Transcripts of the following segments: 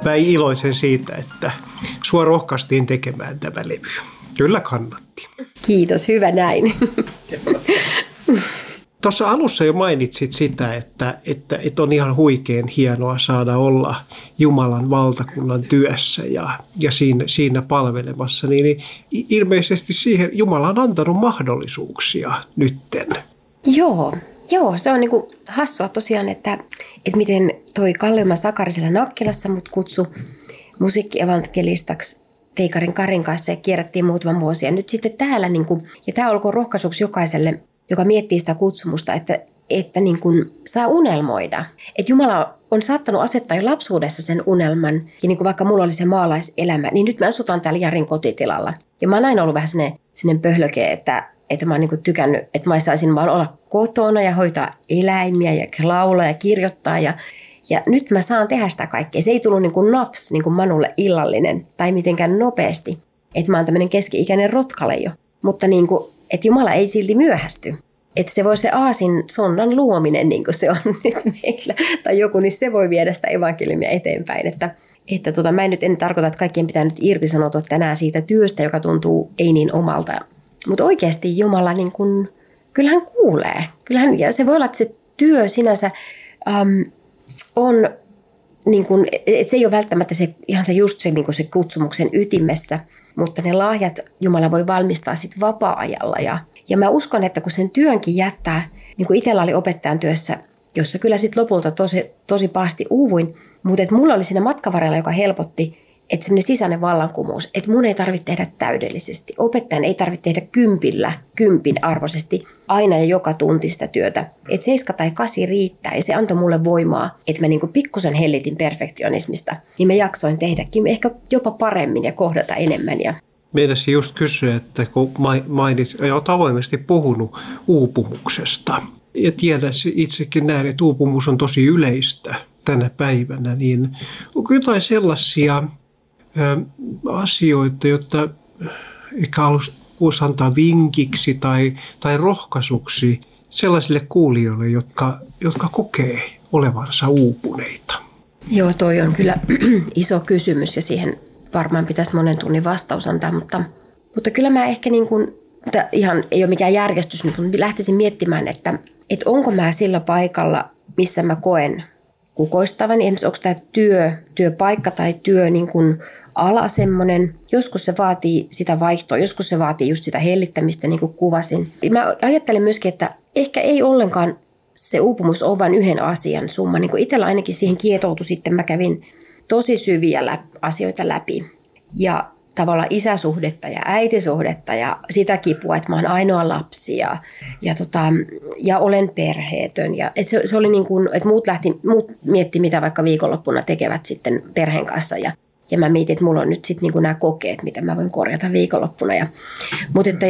Mä iloisen siitä, että sua rohkaistiin tekemään tämä levy. Kyllä kannatti. Kiitos, hyvä näin. Tuossa alussa jo mainitsit sitä, että on ihan huikean hienoa saada olla Jumalan valtakunnan työssä ja siinä palvelemassa. Niin ilmeisesti siihen Jumala on antanut mahdollisuuksia nytten. Joo, se on niinku hassua tosiaan, että miten toi Kalleuma Sakari siellä Nakkilassa mut kutsui musiikkievankelistaksi Teikarin Karin kanssa ja kierrättiin muutaman vuosi. Ja nyt sitten täällä, ja tämä olkoon rohkaisuksi jokaiselle, joka miettii sitä kutsumusta, että saa unelmoida. Että Jumala on saattanut asettaa jo lapsuudessa sen unelman. Ja vaikka mulla oli se maalaiselämä, niin nyt me asutaan täällä Jarin kotitilalla. Ja mä oon aina ollut vähän sellainen pöhlöke, että mä oon tykännyt, että mä saisin vaan olla kotona ja hoitaa eläimiä ja laulaa ja kirjoittaa. Ja nyt mä saan tehdä sitä kaikkea. Se ei tullut naps Manulle illallinen tai mitenkään nopeasti. Että mä oon tämmöinen keski-ikäinen rotkalejo. Mutta että Jumala ei silti myöhästy. Että se voi se aasin sonnan luominen, niin kuin se on nyt meillä. Tai joku, niin se voi viedä sitä evankeliumia eteenpäin. Että mä en tarkoita, että kaikkien pitää nyt irtisanoutua tänään siitä työstä, joka tuntuu ei niin omalta. Mutta oikeasti Jumala, kyllähän kuulee. Ja se voi olla, että se työ sinänsä on, että se ei ole välttämättä ihan se kutsumuksen ytimessä, mutta ne lahjat Jumala voi valmistaa sitten vapaa-ajalla. Ja mä uskon, että kun sen työnkin jättää, niin kuin itsellä oli opettajan työssä, jossa kyllä sitten lopulta tosi pahasti uuvuin, mutta että mulla oli siinä matkan varrella, joka helpotti, että semmoinen sisäinen vallankumous, että mun ei tarvitse tehdä täydellisesti. Opettajan ei tarvitse tehdä kympin arvoisesti aina ja joka tunti sitä työtä. Että 7 tai 8 riittää ja se antoi mulle voimaa, että mä pikkusen hellitin perfektionismista. Niin mä jaksoin tehdäkin ehkä jopa paremmin ja kohdata enemmän. Meidäsi just kysyä, että kun mainitsit, ja olet avoimesti puhunut uupumuksesta. Ja tiedän itsekin näin, että uupumus on tosi yleistä tänä päivänä. Niin onko jotain sellaisia asioita, jotta ehkä voisi antaa vinkiksi tai rohkaisuksi sellaisille kuulijoille, jotka kokee olevansa uupuneita? Joo, toi on kyllä iso kysymys ja siihen varmaan pitäisi monen tunnin vastaus antaa, mutta kyllä mä ehkä ihan ei ole mikään järjestys, mutta lähtisin miettimään, että onko mä sillä paikalla, missä mä koen kukoistavani. Esimerkiksi onko tämä työpaikka tai työ ala semmoinen. Joskus se vaatii sitä vaihtoa, joskus se vaatii just sitä hellittämistä, niin kuin kuvasin. Mä ajattelen myöskin, että ehkä ei ollenkaan se uupumus ole vain yhden asian summa. Niin kuin itsellä ainakin siihen kietoutui sitten, mä kävin tosi syviä asioita läpi. Ja tavallaan isäsuhdetta ja äitisuhdetta ja sitä kipua, että mä oon ainoa lapsi ja olen perheetön. Ja se oli että muut mietti, mitä vaikka viikonloppuna tekevät sitten perheen kanssa ja mä mietin, että mulla on nyt sitten nämä kokeet, mitä mä voin korjata viikonloppuna. Mutta että,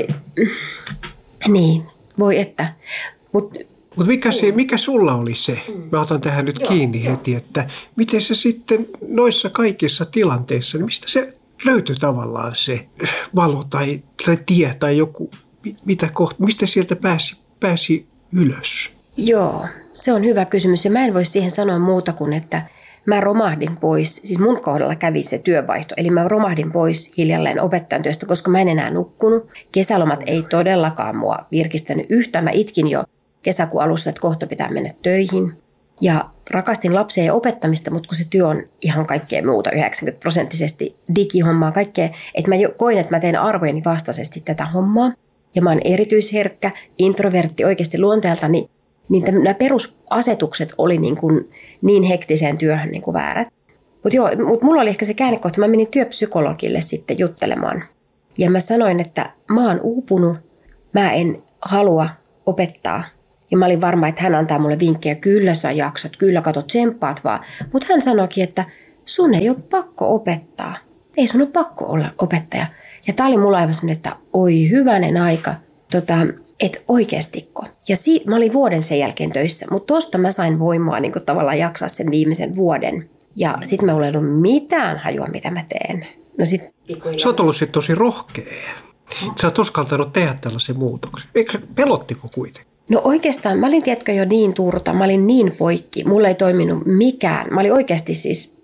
niin, voi että. Mutta mikä sulla oli se? Mä otan tähän nyt kiinni heti, että miten se sitten noissa kaikissa tilanteissa, niin mistä se löytyi tavallaan se valo tai tie tai joku, mistä sieltä pääsi ylös? Joo, se on hyvä kysymys ja mä en voi siihen sanoa muuta kuin, että mä romahdin pois, siis mun kohdalla kävi se työvaihto, eli mä romahdin pois hiljalleen opettajan työstä, koska mä en enää nukkunut. Kesälomat ei todellakaan mua virkistänyt yhtään, mä itkin jo kesäkuun alussa, että kohta pitää mennä töihin. Ja rakastin lapsia ja opettamista, mutta kun se työ on ihan kaikkea muuta 90% digihommaa, kaikkea, että mä koin, että mä teen arvojeni vastaisesti tätä hommaa. Ja mä oon erityisherkkä, introvertti oikeasti luonteeltani, niin nämä perusasetukset oli niin hektiseen työhön väärät. Mutta mulla oli ehkä se käännekohta, mä menin työpsykologille sitten juttelemaan. Ja mä sanoin, että mä oon uupunut, mä en halua opettaa. Ja mä olin varma, että hän antaa mulle vinkkejä, kyllä sä jaksat, kyllä kato tsemppaat vaan. Mutta hän sanoikin, että sun ei ole pakko opettaa. Ei sun ole pakko olla opettaja. Ja tää oli mulla aivan semmoinen, että oi hyvänen aika, että oikeastiko. Ja mä olin vuoden sen jälkeen töissä, mutta tosta mä sain voimaa tavallaan jaksaa sen viimeisen vuoden. Ja sit mä ei ollut mitään hajua, mitä mä teen. No sä oot ollut sit tosi rohkea. Sä oot uskaltanut tehdä tällaisen muutoksen. Pelottiko kuitenkin? No oikeastaan mä olin, tiedätkö, jo niin turta, mä olin niin poikki, mulla ei toiminut mikään. Mä olin oikeasti siis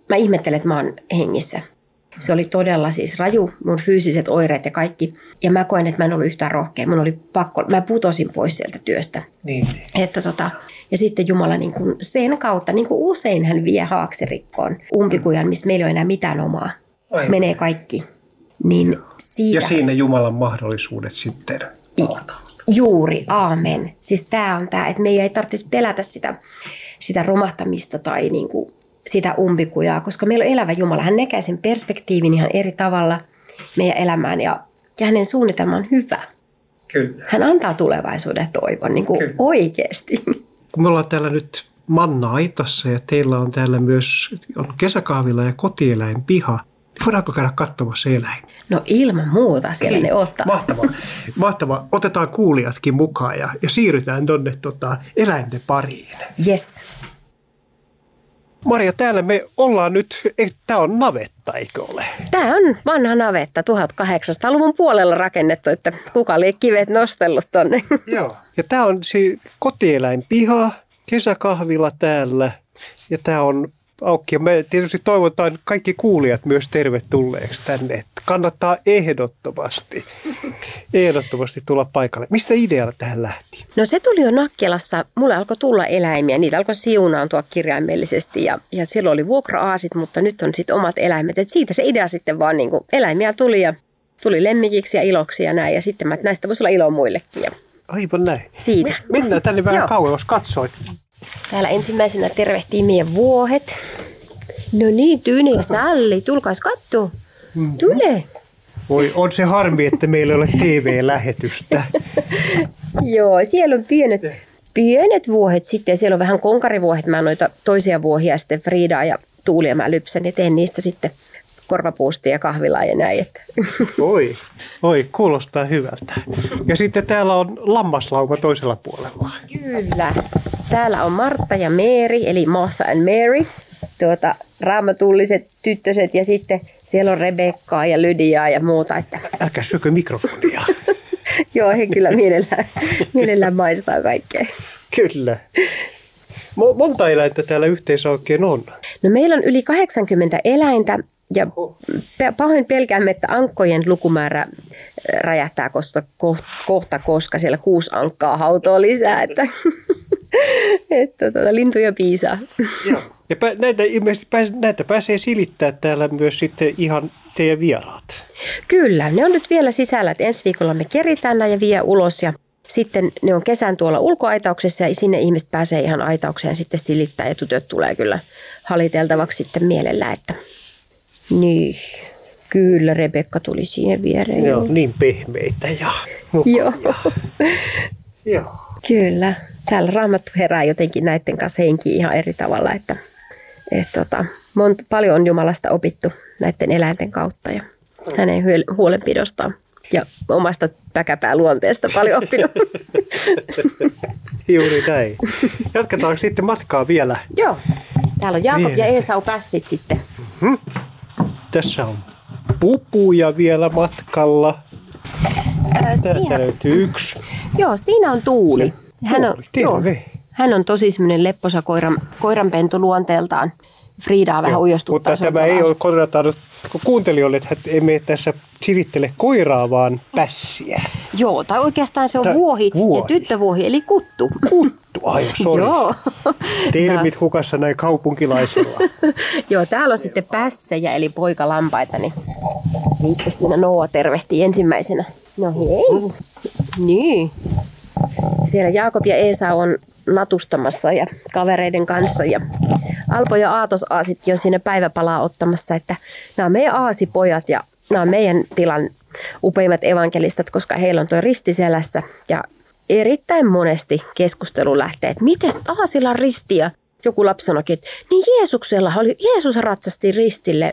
mä ihmettelen, että mä oon hengissä. Se oli todella siis raju, mun fyysiset oireet ja kaikki. Ja mä koen, että mä en ollut yhtään rohkea. Mun oli pakko, mä putosin pois sieltä työstä. Niin. Ja sitten Jumala niin kuin sen kautta, niin kuin usein hän vie haaksirikkoon umpikujan, missä meillä ei ole enää mitään omaa. Aivan. Menee kaikki. Niin siitä, Ja siinä Jumalan mahdollisuudet sitten alkavat. Juuri, aamen. Siis tämä on tämä, että meidän ei tarvitsisi pelätä sitä romahtamista tai niin kuin sitä umpikujaa, koska meillä on elävä Jumala. Hän näkee sen perspektiivin ihan eri tavalla meidän elämään ja hänen suunnitelma on hyvä. Kyllä. Hän antaa tulevaisuuden toivon niin kuin oikeasti. Kun me ollaan täällä nyt manna-aitassa ja teillä on täällä myös on kesäkahvila ja kotieläinpiha, niin voidaanko käydä katsomassa eläimiä? No ilman muuta siellä ne ottaa. Mahtavaa. Otetaan kuulijatkin mukaan ja siirrytään tuonne eläinten pariin. Yes. Marja, täällä me ollaan nyt, tämä on navetta, eikö ole? Tämä on vanha navetta, 1800-luvun puolella rakennettu, että kuka lie kivet nostellut tonne. Joo. Ja tämä on kotieläinpiha, kesäkahvila täällä ja tämä on auki. Ja me tietysti toivotaan kaikki kuulijat myös tervetulleeksi tänne. Että kannattaa ehdottomasti tulla paikalle. Mistä idealla tähän lähti? No se tuli jo Nakkelassa. Mulle alkoi tulla eläimiä. Niitä alkoi siunaantua kirjaimellisesti ja silloin oli vuokra-aasit, mutta nyt on sitten omat eläimet. Et siitä se idea sitten vaan niin kuin eläimiä tuli ja tuli lemmikiksi ja iloksi ja näin. Ja sitten näistä voisi olla ilo muillekin. Ja aivan näin. Siitä. Mennään tänne vähän kauemmas katsoit. Täällä ensimmäisenä tervehtii meidän vuohet. No niin, Tyne ja Salli, tulkaas katsoa. Tule. Voi, on se harmi, että meillä ei ole TV-lähetystä. Joo, siellä on pienet vuohet sitten. Siellä on vähän konkarivuohet. Mä noita toisia vuohia sitten Friidaa ja Tuulia mä lypsän ja teen niistä sitten korvapuustia ja kahvilaa ja näin. Että. Oi, kuulostaa hyvältä. Ja sitten täällä on lammaslauma toisella puolella. Kyllä. Täällä on Martta ja Mary, eli Martha and Mary. Raamatulliset tyttöset ja sitten siellä on Rebekkaa ja Lydiaa ja muuta. Että. Älkää syökö mikrofonia. Joo, he kyllä mielellään maistaa kaikkea. Kyllä. Monta eläintä täällä yhteensä oikein on? No meillä on yli 80 eläintä ja pahoin pelkäämme, että ankkojen lukumäärä räjähtää kohta, koska siellä 6 ankkaa hautoo lisää, että lintuja piisaa. Joo. Ja näitä pääsee silittää täällä myös sitten ihan teidän vieraat. Kyllä, ne on nyt vielä sisällä, että ensi viikolla me keritään ja vie ulos ja sitten ne on kesän tuolla ulkoaitauksessa ja sinne ihmiset pääsee ihan aitaukseen sitten silittää ja tytöt tulee kyllä haliteltavaksi sitten mielellä, että niin, kyllä Rebekka tuli siihen viereen. Joo, niin pehmeitä ja mukavia. Joo. Kyllä, täällä Raamattu herää jotenkin näiden kanssa henkiin ihan eri tavalla, että paljon on Jumalasta opittu näiden eläinten kautta ja hänen huolenpidostaan. Ja omasta päkäpää luonteesta paljon oppinut. Juuri näin. Jatketaanko sitten matkaa vielä? Joo. Täällä on Jaakob ja Esau pässit sitten. Mm-hmm. Tässä on pupuja vielä matkalla. Täältä löytyy yksi. Joo, siinä on Tuuli. Hän on tosi semmoinen lepposa koiranpentu luonteeltaan. Friidaa vähän ujostuttaa. Mutta tämä ei ole korjattanut kuuntelijoille, että emme tässä silittele koiraa, vaan pässiä. Joo, tai oikeastaan se on vuohi ja tyttövuohi, eli kuttu. Kuttu, sori. Joo. Termit hukassa näin kaupunkilaisilla. Joo, täällä on sitten pässejä, eli poikalampaita, niin sitten siinä Noa tervehtii ensimmäisenä. No hei. Niin. Siellä Jaakob ja Esau on natustamassa ja kavereiden kanssa ja Alpo ja Aatos-aasitkin on siinä päiväpalaa ottamassa, että nämä on meidän aasipojat ja nämä on meidän tilan upeimmat evankelistat, koska heillä on tuo risti selässä ja erittäin monesti keskustelu lähtee, että miten aasilla on risti ja joku lapsi sanoikin, että niin Jeesus ratsasti ristille